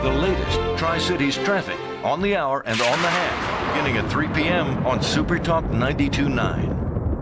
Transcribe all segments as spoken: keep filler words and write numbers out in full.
The latest Tri-Cities traffic on the hour and on the half, beginning at three p.m. on Super Talk ninety-two point nine.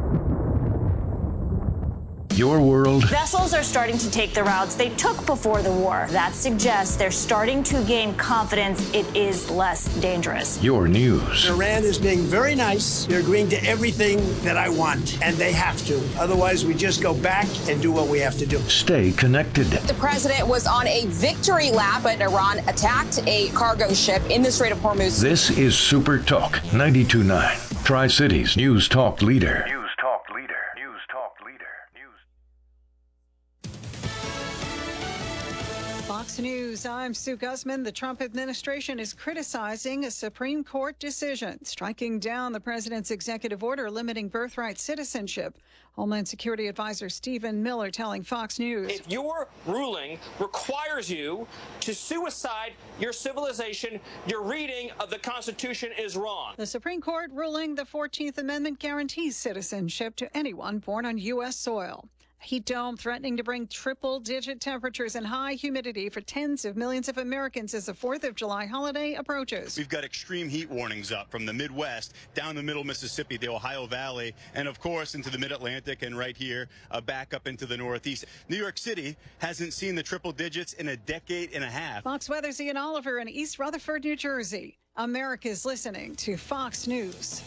Your world. Vessels are starting to take the routes they took before the war. That suggests they're starting to gain confidence it is less dangerous. Your news. Iran is being very nice. They're agreeing to everything that I want, and they have to. Otherwise, we just go back and do what we have to do. Stay connected. The president was on a victory lap, but Iran attacked a cargo ship in the Strait of Hormuz. This is Super Talk ninety-two point nine. Tri-Cities News Talk Leader. News Talk Leader. News Talk Leader. News. Fox News, I'm Sue Guzman. The Trump administration is criticizing a Supreme Court decision striking down the president's executive order limiting birthright citizenship. Homeland Security Advisor Stephen Miller telling Fox News. If your ruling requires you to suicide your civilization, your reading of the Constitution is wrong. The Supreme Court ruling the fourteenth Amendment guarantees citizenship to anyone born on U S soil. Heat dome threatening to bring triple-digit temperatures and high humidity for tens of millions of Americans as the fourth of July holiday approaches. We've got extreme heat warnings up from the Midwest down the middle Mississippi, the Ohio Valley, and of course into the Mid-Atlantic and right here uh, back up into the Northeast. New York City hasn't seen the triple digits in a decade and a half. Fox Weather's Ian Oliver in East Rutherford, New Jersey. America's listening to Fox News.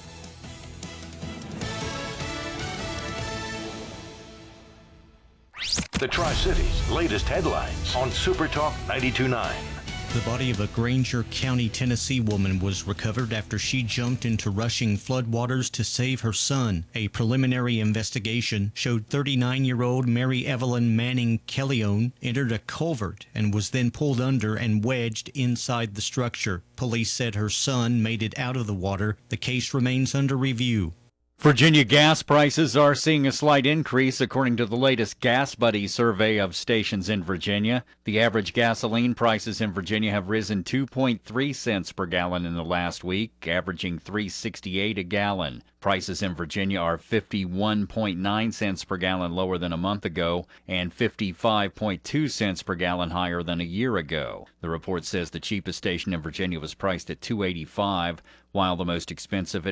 The Tri-Cities latest headlines on Super Talk ninety-two point nine. The body of a Granger County, Tennessee woman was recovered after she jumped into rushing floodwaters to save her son. A preliminary investigation showed thirty-nine-year-old Mary Evelyn Manning Kellyone entered a culvert and was then pulled under and wedged inside the structure. Police said her son made it out of the water. The case remains under review. Virginia gas prices are seeing a slight increase according to the latest Gas Buddy survey of stations in Virginia. The average gasoline prices in Virginia have risen two point three cents per gallon in the last week, averaging three dollars and sixty-eight cents a gallon. Prices in Virginia are fifty-one point nine cents per gallon lower than a month ago and fifty-five point two cents per gallon higher than a year ago. The report says the cheapest station in Virginia was priced at two dollars and eighty-five cents, while the most expensive at